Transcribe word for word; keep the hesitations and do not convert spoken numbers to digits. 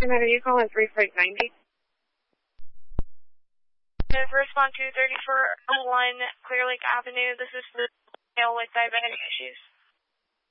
Are you calling three six ninety? Respond to thirty-four oh one Clear Lake Avenue. This is the male with diabetic issues.